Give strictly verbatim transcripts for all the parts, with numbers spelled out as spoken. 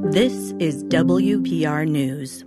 This is W P R News.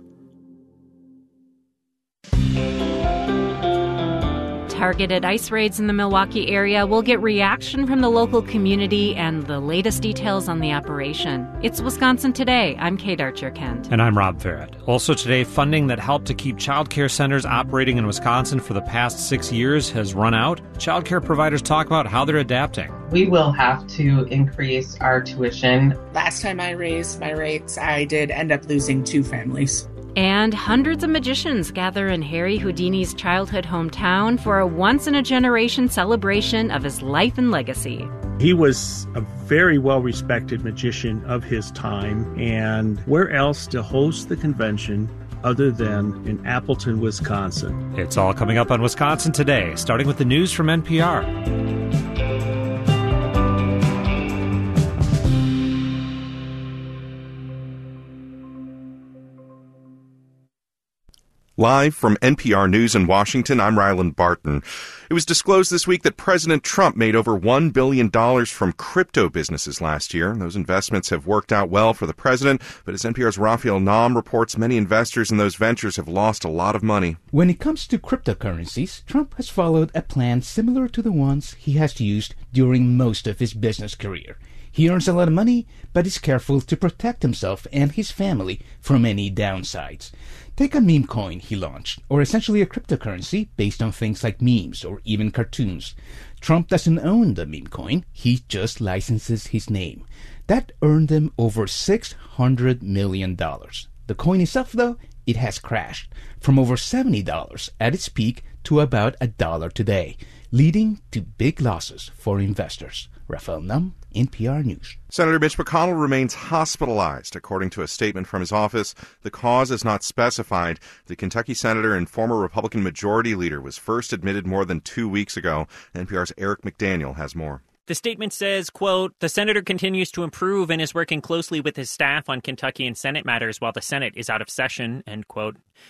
Targeted ice raids in the Milwaukee area will get reaction from the local community and the latest details on the operation. It's Wisconsin Today. I'm Kate Archer-Kent. And I'm Rob Farrett. Also today, funding that helped to keep child care centers operating in Wisconsin for the past six years has run out. Child care providers talk about how they're adapting. We will have to increase our tuition. Last time I raised my rates, I did end up losing two families. And hundreds of magicians gather in Harry Houdini's childhood hometown for a once-in-a-generation celebration of his life and legacy. He was a very well-respected magician of his time, and where else to host the convention other than in Appleton, Wisconsin? It's all coming up on Wisconsin Today, starting with the news from N P R. Live from N P R News in Washington, I'm Ryland Barton. It was disclosed this week that President Trump made over one billion dollars from crypto businesses last year. Those investments have worked out well for the president, but as N P R's Raphael Naum reports, many investors in those ventures have lost a lot of money. When it comes to cryptocurrencies, Trump has followed a plan similar to the ones he has used during most of his business career. He earns a lot of money, but is careful to protect himself and his family from any downsides. Take a meme coin he launched, or essentially a cryptocurrency based on things like memes or even cartoons. Trump doesn't own the meme coin, he just licenses his name. That earned him over six hundred million dollars. The coin itself, though, it has crashed from over seventy dollars at its peak to about a dollar today, leading to big losses for investors. Raphael Naum, N P R News. Senator Mitch McConnell remains hospitalized, according to a statement from his office. The cause is not specified. The Kentucky senator and former Republican Majority Leader was first admitted more than two weeks ago. N P R's Eric McDaniel has more. The statement says, quote, the senator continues to improve and is working closely with his staff on Kentucky and Senate matters while the Senate is out of session, end quote.